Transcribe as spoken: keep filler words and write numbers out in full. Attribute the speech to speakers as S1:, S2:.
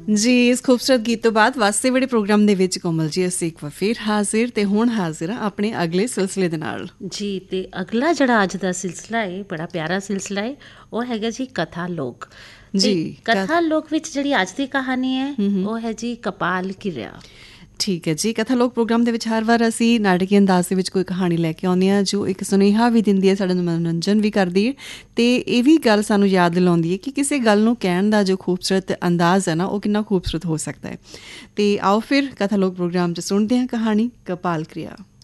S1: ਜੀ ਇਸ ਖੂਬਸੂਰਤ ਗੀਤ ਤੋਂ ਬਾਅਦ ਵਾਸਤੇ ਬੜੇ ਪ੍ਰੋਗਰਾਮ ਦੇ ਵਿੱਚ ਕੋਮਲ ਜੀ ਅਸੀਂ ਇੱਕ ਵਾਰ ਫਿਰ ਹਾਜ਼ਰ ਤੇ ਹੁਣ ਹਾਜ਼ਰ ਹਾਂ ਆਪਣੇ ਅਗਲੇ ਸਿਲਸਿਲੇ ਦੇ ਨਾਲ।
S2: ਜੀ ਤੇ ਅਗਲਾ ਜਿਹੜਾ ਅੱਜ ਦਾ ਸਿਲਸਿਲਾ ਹੈ ਬੜਾ ਪਿਆਰਾ ਸਿਲਸਿਲਾ ਹੈ, ਉਹ ਹੈਗਾ ਜੀ ਕਥਾ ਲੋਕ। ਜੀ ਕਥਾ ਲੋਕ ਵਿੱਚ ਜਿਹੜੀ ਅੱਜ ਦੀ ਕਹਾਣੀ ਹੈ ਉਹ ਹੈ ਜੀ ਕਪਾਲ ਕਿਰਿਆ।
S1: ਠੀਕ ਹੈ ਜੀ, ਕਥਾ ਲੋਕ ਪ੍ਰੋਗਰਾਮ ਦੇ ਵਿੱਚ ਹਰ ਵਾਰ ਅਸੀਂ ਨਾਟਕੀ ਅੰਦਾਜ਼ ਦੇ ਵਿੱਚ ਕੋਈ ਕਹਾਣੀ ਲੈ ਕੇ ਆਉਂਦੇ ਹਾਂ ਜੋ ਇੱਕ ਸੁਨੇਹਾ ਵੀ ਦਿੰਦੀ ਹੈ, ਸਾਡਾ ਮਨੋਰੰਜਨ ਵੀ ਕਰਦੀ ਹੈ ਅਤੇ ਇਹ ਵੀ ਗੱਲ ਸਾਨੂੰ ਯਾਦ ਦਿਲਾਉਂਦੀ ਹੈ ਕਿ ਕਿਸੇ ਗੱਲ ਨੂੰ ਕਹਿਣ ਦਾ ਜੋ ਖੂਬਸੂਰਤ ਅੰਦਾਜ਼ ਹੈ ਨਾ ਉਹ ਕਿੰਨਾ ਖੂਬਸੂਰਤ ਹੋ ਸਕਦਾ ਹੈ। ਅਤੇ ਆਓ ਫਿਰ ਕਥਾ ਲੋਕ ਪ੍ਰੋਗਰਾਮ 'ਚ ਸੁਣਦੇ ਹਾਂ ਕਹਾਣੀ ਕਪਾਲ ਕਿਰਿਆ।